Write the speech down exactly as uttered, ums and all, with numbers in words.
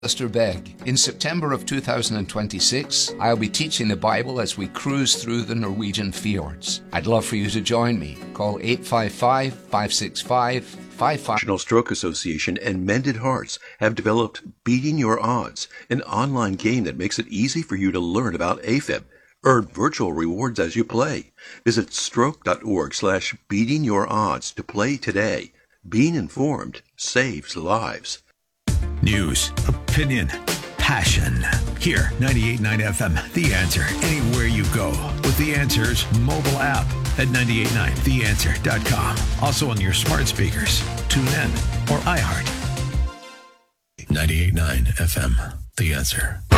Mister Begg. In September of two thousand twenty-six, I'll be teaching the Bible as we cruise through the Norwegian fjords. I'd love for you to join me. Call eight five five, five six five, five five. National Stroke Association and Mended Hearts have developed Beating Your Odds, an online game that makes it easy for you to learn about AFib. Earn virtual rewards as you play. Visit stroke.org slash beating your odds to play today. Being informed saves lives. News, opinion, passion. Here, ninety-eight point nine F M, The Answer. Anywhere you go with The Answer's mobile app at nine eight nine the answer dot com. Also on your smart speakers, TuneIn, or iHeart. ninety-eight point nine F M, The Answer.